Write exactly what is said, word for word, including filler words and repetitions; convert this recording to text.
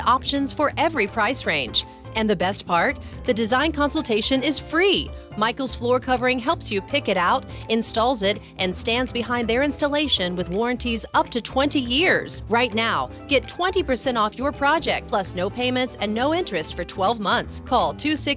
options for every price range. And the best part? The design consultation is free. Michael's Floor Covering helps you pick it out, installs it, and stands behind their installation with warranties up to twenty years. Right now, get twenty percent off your project plus no payments and no interest for twelve months. Call two six